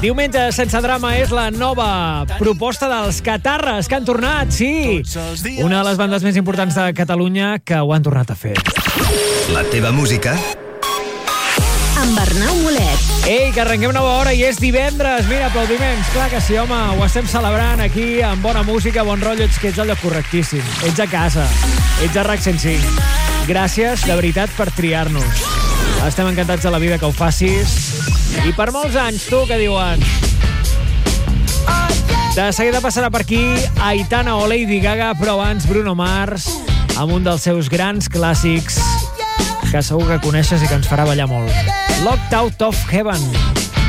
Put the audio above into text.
Diumenge sense drama és la nova proposta dels Catarres, que han tornat, sí. Una de les bandes més importants de Catalunya que ho han tornat a fer. La teva música amb Arnau Molet. Ei, que arrenquem nova hora i és divendres. Mira, aplaudiments. Clar que sí, home. Ho estem celebrant aquí amb bona música, bon rotllo. Ets que ets al lloc correctíssim. Ets a casa. Ets a RAC 105. Gràcies, de veritat, per triar-nos. Estem encantats de la vida que ho facis. I per molts anys, tu, que diuen? De seguida passarà per aquí Aitana o Lady Gaga, però abans Bruno Mars, amb un dels seus grans clàssics que segur que coneixes i que ens farà ballar molt. Locked Out of Heaven.